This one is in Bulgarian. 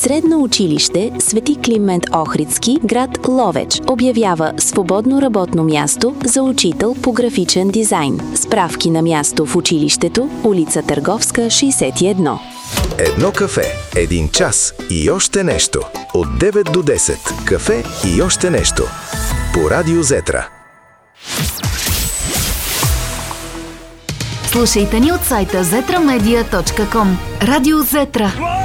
Средно училище Свети Климент Охридски, град Ловеч, обявява свободно работно място за учител по графичен дизайн. Справки на място в училището, улица Търговска, 61. Едно кафе, един час и още нещо. От 9 до 10. Кафе и още нещо. По Радио Зетра. Слушайте ни от сайта zetramedia.com. Радио Зетра.